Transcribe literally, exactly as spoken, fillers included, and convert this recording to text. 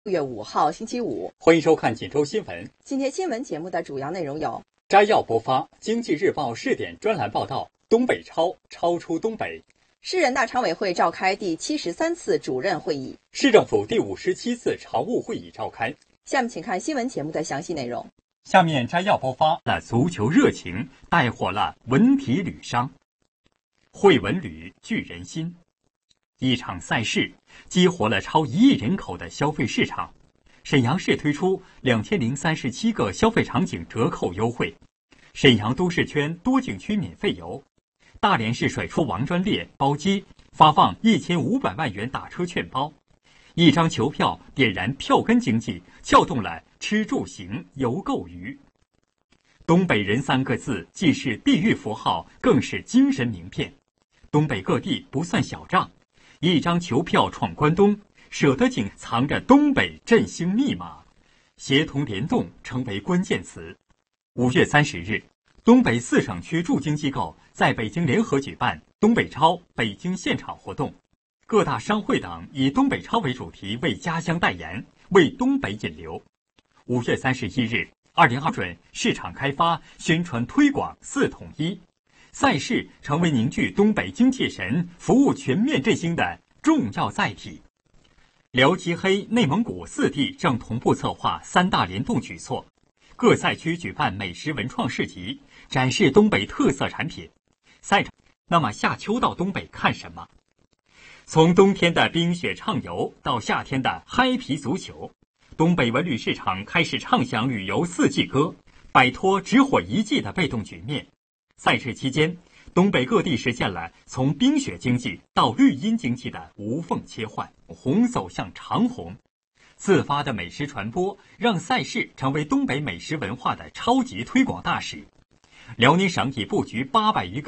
六月五号星期五， 欢迎收看锦州新闻。 今天新闻节目的主要内容有： 摘要播发《经济日报》试点专栏报道，东北超超出东北； 市人大常委会召开第七十三次主任会议； 市政府第五十七次常务会议召开。 下面请看新闻节目的详细内容。 下面摘要播发了足球热情带火了文体旅商，会文旅聚人心。一场赛事激活了超一亿人口的消费市场。沈阳市推出两千零三十七个消费场景折扣优惠，沈阳都市圈多景区免费游。大连市甩出王专列包机，发放一千五百万元打车券包。一张球票点燃票根经济，撬动了吃住行游购娱。东北人三个字既是地域符号，更是精神名片。东北各地不算小账，一张球票闯关东，舍得紧藏着东北振兴密码，协同联动成为关键词。五月三十日，东北四省区驻京机构在北京联合举办东北超北京现场活动，各大商会等以东北超为主题，为家乡代言，为东北引流。五月三十一日，二零二准市场开发、宣传推广四统一，赛事成为凝聚东北精气神、服务全面振兴的重要载体。辽、吉、黑、内蒙古四地正同步策划三大联动举措，各赛区举办美食文创市集，展示东北特色产品。赛场，那么夏秋到东北看什么？从冬天的冰雪畅游到夏天的嗨皮足球，东北文旅市场开始唱响旅游四季歌，摆脱只火一季的被动局面。赛事期间，东北各地实现了从冰雪经济到绿荫经济的无缝切换，红走向长红。自发的美食传播让赛事成为东北美食文化的超级推广大使。辽宁省已布局八百余个